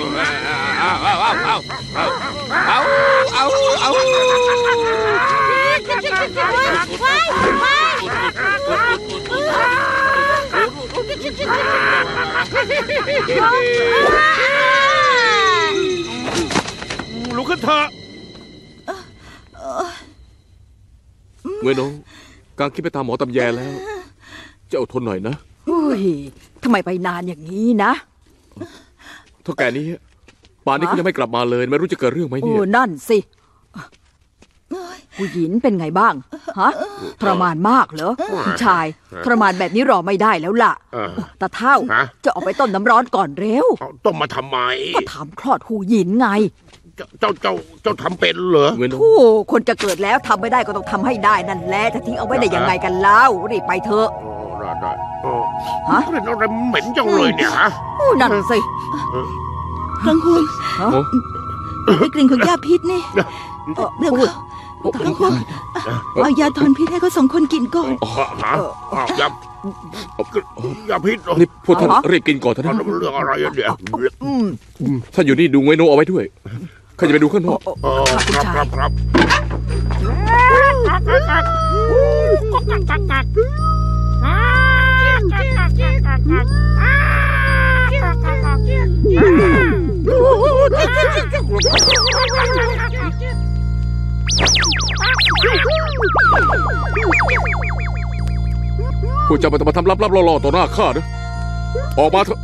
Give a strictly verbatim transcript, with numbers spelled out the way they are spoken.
เอาเอาเอาเอาเอาเอาลุกขึ้นเถอะเมื่อน้องการคิดไปตามหมอตำแยแล้วจะอดทนหน่อยนะอุ้ยทำไมไปนานอย่างนี้นะเท่าแก่นี้ป่านนี้ก็ยังไม่กลับมาเลยไม่รู้จะเกิดเรื่องไหมเนี่ยโอ้นั่นสิผู้หญิงเป็นไงบ้างฮะทรมานมากเหรอผู้ชายทรมานแบบนี้รอไม่ได้แล้วล่ะตาเท่าจะออกไปต้มน้ำร้อนก่อนเร็วต้มมาทำไมก็ทำคลอดผู้หญิงไงเจ้าเจ้าเจ้าทำเป็นเหรอทู่คนจะเกิดแล้วทำไม่ได้ก็ต้องทำให้ได้นั่นแหละจะทิ้งเอาไว้ได้ยังไงกันเล่ารีบไปเถอะได้ได้ฮะเป็นอะไรเหม็นจังเลยเนี่ยฮะนั่นสิกังวลเป็นกลิ่นของยาพิษนี่เดี๋ยวกังวลเอายาถอนพิษให้เขาสองคนกินก่อนฮะยา ยาพิษนี่พวกท่านรีบกินก่อนเถอะนะเรื่องอะไรเนี่ยท่านอยู่นี่ดูไว้โนเอาไว้ด้วยข้าจะไปดูข้างนอกครับครับครับพวกเจ้ามาทำลับๆล่อๆต่อหน้าข้านะออกมาเถอะ